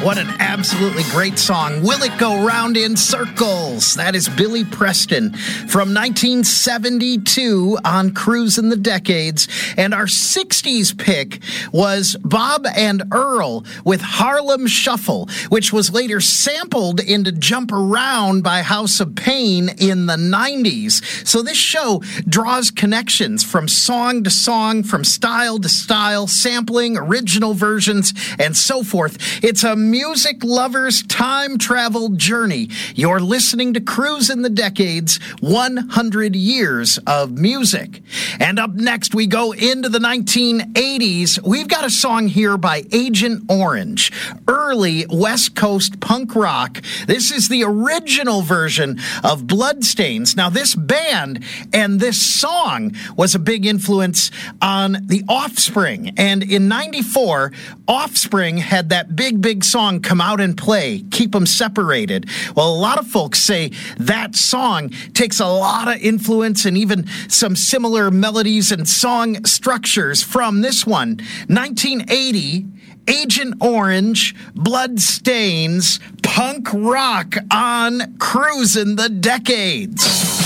What an absolutely great song. Will It Go Round in Circles? That is Billy Preston from 1972 on Cruisin' the Decades. And our 60s pick was Bob and Earl with Harlem Shuffle, which was later sampled into Jump Around by House of Pain in the 90s. So this show draws connections from song to song, from style to style, sampling, original versions, and so forth. It's a music lover's time travel journey. You're listening to Cruisin' the Decades, 100 years of music. And up next, we go into the 1980s. We've got a song here by Agent Orange, early West Coast punk rock. This is the original version of Bloodstains. Now, this band and this song was a big influence on The Offspring. And in 94, Offspring had that big song Come Out and Play, Keep 'Em Separated. Well, a lot of folks say that song takes a lot of influence and even some similar melodies and song structures from this one. 1980, Agent Orange, Bloodstains, punk rock on Cruisin' the Decades.